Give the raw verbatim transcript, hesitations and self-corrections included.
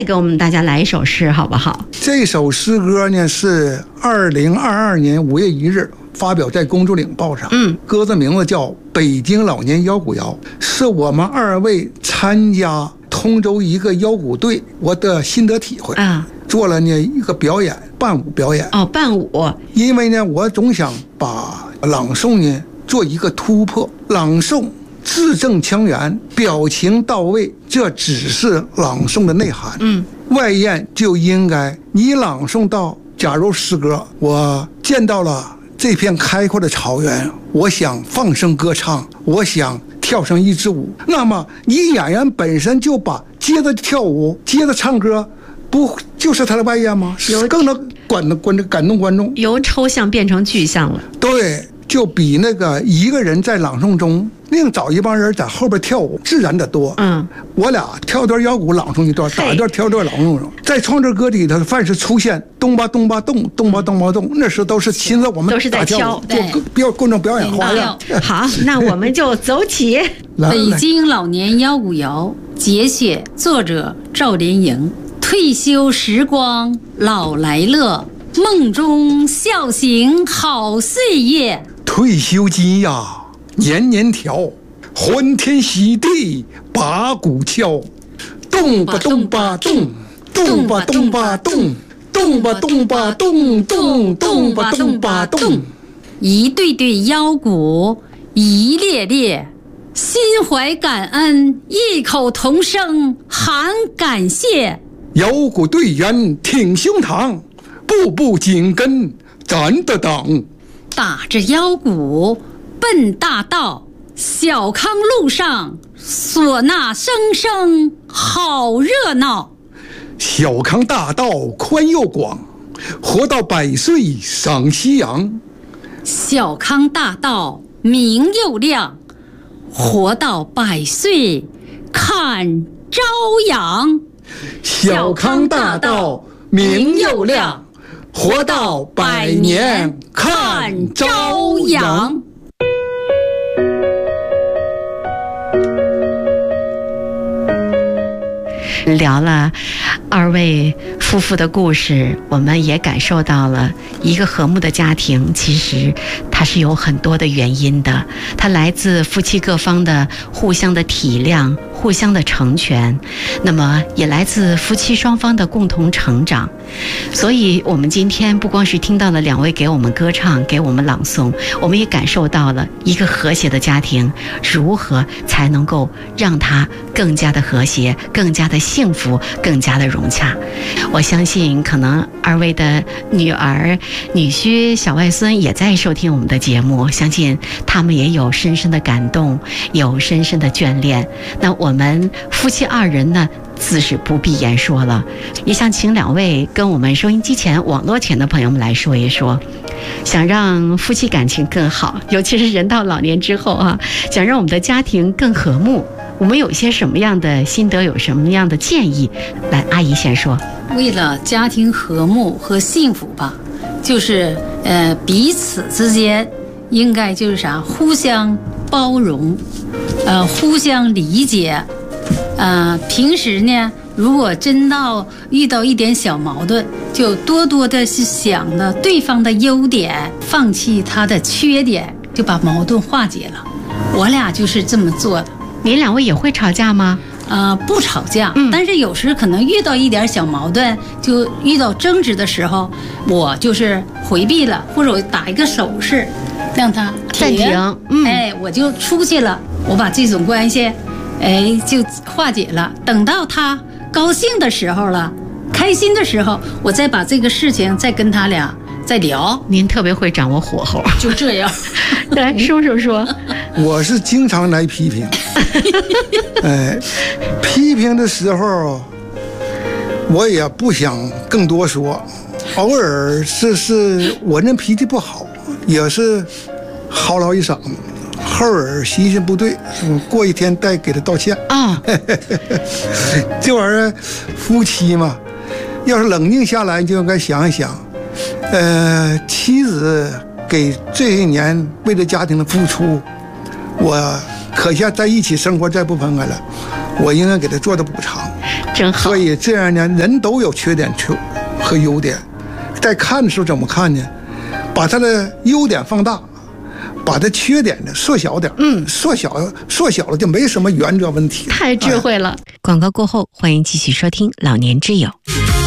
给我们大家来一首诗好不好？ 这首诗歌呢是二零二二年五月一日发表在《公主岭报》上。 嗯， 歌的名字叫《北京老年腰鼓谣》，是我们二位参加通州一个腰鼓队我的心得体会啊。 做了呢一个表演，伴舞表演。 哦，伴舞。 因为呢，我总想把朗诵呢做一个突破，朗诵字正腔圆，表情到位，这只是朗诵的内涵。 嗯， 外延就应该你朗诵到，假如诗歌，我见到了这片开阔的草原，我想放声歌唱，我想跳上一支舞，那么你演员本身就把接着跳舞，接着唱歌，不就是他的外延吗？更能感动观众，感动观众， 由抽象变成具象了。 对，就比那个一个人在朗诵中另找一帮人在后边跳舞自然的多。 嗯， 我俩跳段腰鼓朗诵一段，打一段跳段朗诵。在创作歌里头，凡是出现咚吧咚吧咚，咚吧咚吧咚，那时都是亲自我们都是在敲， 做表观众表演花样。 好，那我们就走起。 北京老年腰鼓谣节选，作者赵连营。退休时光老来乐，梦中笑醒好岁月。 退休金呀年年调，欢天喜地把鼓敲，动吧动吧动，动吧动吧动，动吧动吧动，动动吧动吧动。 一对对腰鼓一列列，心怀感恩，异口同声喊感谢。 腰鼓队员挺胸膛，步步紧跟咱的党， 打着腰鼓奔大道，小康路上唢呐声声好热闹。 小康大道宽又广，活到百岁赏夕阳。 小康大道明又亮，活到百岁看朝阳。 小康大道明又亮，活到百年看朝阳。 聊了二位夫妇的故事，我们也感受到了一个和睦的家庭其实它是有很多的原因的，它来自夫妻各方的互相的体谅，互相的成全，那么也来自夫妻双方的共同成长。所以我们今天不光是听到了两位给我们歌唱，给我们朗诵，我们也感受到了一个和谐的家庭如何才能够让它更加的和谐，更加的幸福，更加的融洽。我相信可能二位的女儿女婿小外孙也在收听我们的节目，相信他们也有深深的感动，有深深的眷恋。那我们夫妻二人呢自是不必言说了，也想请两位跟我们收音机前网络前的朋友们来说一说，想让夫妻感情更好，尤其是人到老年之后啊，想让我们的家庭更和睦，我们有一些什么样的心得，有什么样的建议？来，阿姨先说。 为了家庭和睦和幸福吧，就是呃彼此之间应该就是啥，互相包容，呃互相理解。呃，平时呢，如果真到遇到一点小矛盾，就多多的是想着对方的优点，放弃他的缺点，就把矛盾化解了。我俩就是这么做的。 您两位也会吵架吗？ 呃，不吵架，嗯，但是有时可能遇到一点小矛盾，就遇到争执的时候，我就是回避了，或者我打一个手势，让他暂停， 嗯，哎，我就出去了，我把这种关系。哎，就化解了。等到他高兴的时候了，开心的时候，我再把这个事情再跟他俩再聊。 您特别会掌握火候， 就这样。 来说说说。 我是经常来批评，哎，批评的时候，我也不想更多说，偶尔是是我这脾气不好，也是嚎啕一嗓子。后儿心情不对，过一天再给他道歉啊。 这玩意儿，夫妻嘛，要是冷静下来，就应该想一想，呃，妻子给这些年为了家庭的付出，我可下在一起生活再不分开了，我应该给他做的补偿。 真好。 所以这样呢，人都有缺点和优点，在看的时候怎么看呢？把他的优点放大，把他缺点呢缩小点，嗯，缩小缩小了就没什么原则问题。 太智慧了。 哎、 广告过后，欢迎继续收听《老年之友》。